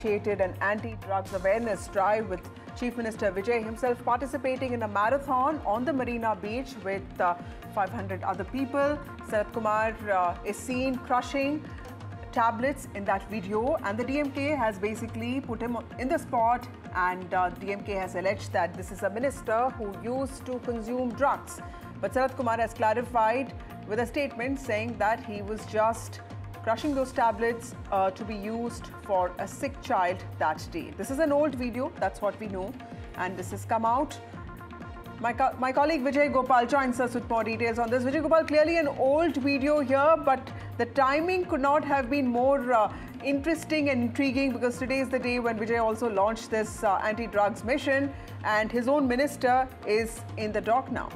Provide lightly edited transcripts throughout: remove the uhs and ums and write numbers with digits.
Initiated an anti-drugs awareness drive with Chief Minister Vijay himself participating in a marathon on the Marina Beach with 500 other people. Sarath Kumar is seen crushing tablets in that video, and the DMK has basically put him in the spot, and DMK has alleged that this is a minister who used to consume drugs. But Sarath Kumar has clarified with a statement saying that he was just crushing those tablets to be used for a sick child that day. This is an old video, that's what we know, and this has come out. My colleague Vijay Gopal joins us with more details on this. Vijay Gopal, clearly an old video here, but the timing could not have been more interesting and intriguing, because today is the day when Vijay also launched this anti-drugs mission, and his own minister is in the dock now.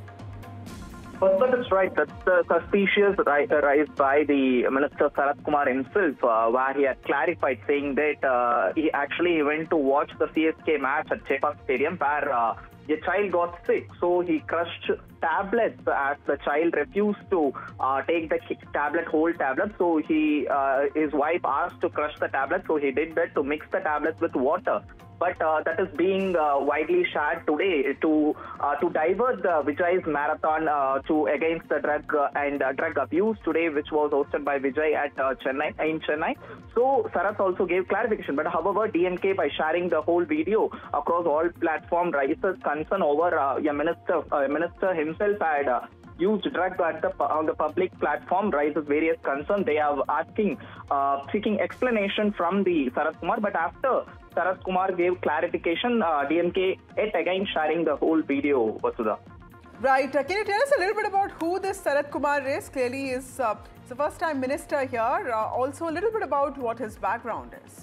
But that's right. That's the suspicious raised by the Minister Sarath Kumar himself, where he had clarified, saying that he actually went to watch the CSK match at Chepauk Stadium, where a child got sick. So he crushed tablets as the child refused to take the whole tablet. So his wife asked to crush the tablet. So he did that to mix the tablets with water. But that is being widely shared today to divert the Vijay's marathon against the drug abuse today, which was hosted by Vijay at Chennai. So Sarath also gave clarification. But however, DMK, by sharing the whole video across all platforms, raises concern over a minister himself had used drug on the public platform, raises various concerns. They are seeking explanation from the Sarath Kumar. But after Sarath Kumar gave clarification, DMK yet again sharing the whole video, Vasudha. Right. Can you tell us a little bit about who this Sarath Kumar is? Clearly, he is the first-time minister here. Also, a little bit about what his background is.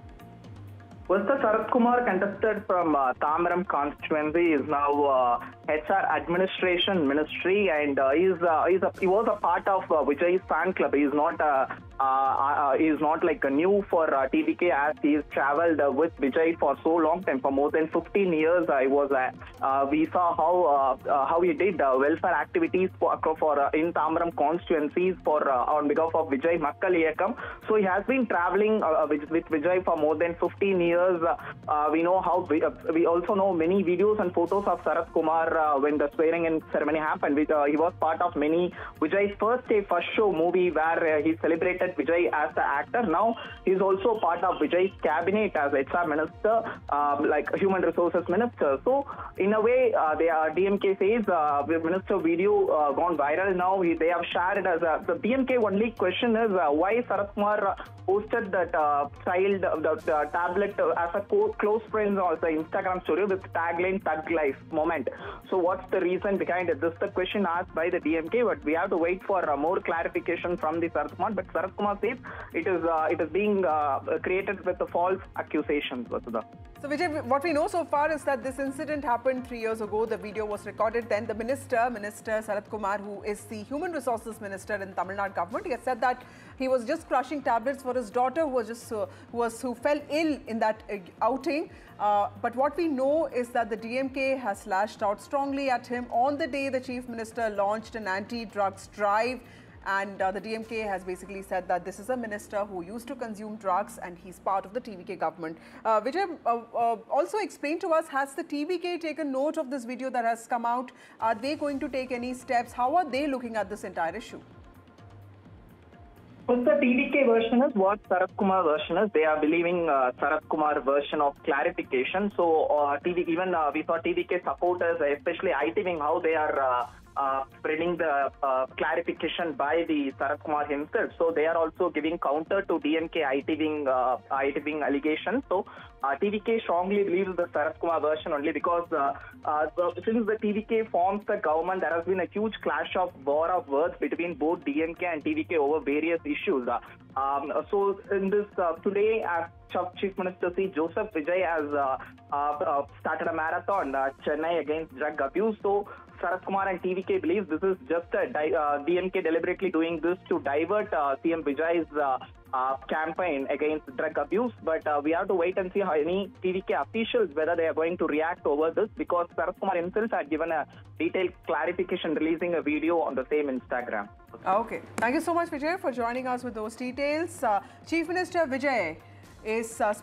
Mr. Sarath Kumar, contested from Thambaram constituency, is now HR Administration Ministry, and he was a part of Vijay's fan club. He is not like new for TVK, as he has travelled with Vijay for so long time, for more than 15 years. We saw how he did welfare activities in Thambaram constituencies on behalf of Vijay Makkal Iyakam. So he has been travelling with Vijay for more than 15 years. We know how we also know many videos and photos of Sarath Kumar when the swearing-in ceremony happened. He was part of many Vijay's first show movie, where he celebrated Vijay as the actor. Now he's also part of Vijay's cabinet as HR minister, like human resources minister. So in a way, DMK says the minister video gone viral now. They have shared it as the DMK only question is why Sarath Kumar posted that child, the tablet as a close friend on the Instagram story with tagline "Thug Life" moment. So what's the reason behind it? This is the question asked by the DMK, but we have to wait for more clarification from the Sarath Kumar. But Sarath Kumar says it is being created with the false accusations. Vasudha. So Vijay, what we know so far is that this incident happened 3 years ago. The video was recorded. Then the Minister Sarath Kumar, who is the Human Resources Minister in Tamil Nadu government, he has said that he was just crushing tablets for his daughter, who fell ill in that outing. But what we know is that the DMK has lashed out strongly at him on the day the Chief Minister launched an anti-drugs drive. And the DMK has basically said that this is a minister who used to consume drugs, and he's part of the TVK government. Vijay, also explain to us, has the TVK taken note of this video that has come out? Are they going to take any steps? How are they looking at this entire issue? What the TVK version is, what Sarath Kumar version is, they are believing Sarath Kumar version of clarification. So we saw TVK supporters, especially ITVing, how they are spreading the clarification by the Sarath Kumar himself. So they are also giving counter to DMK ITVing allegations. So TVK strongly believes the Sarath Kumar version only, because since the TVK forms the government, there has been a huge clash of war of words between both DMK and TVK over various issues. So in this today, as Chief Minister C. Joseph, Vijay has started a marathon Chennai against drug abuse. So Sarath Kumar and TVK believes this is just a DMK deliberately doing this to divert CM Vijay's campaign against drug abuse. But we have to wait and see how any TVK officials, whether they are going to react over this, because Sarath Kumar himself had given a detailed clarification, releasing a video on the same Instagram. Okay. Thank you so much, Vijay, for joining us with those details. Chief Minister Vijay is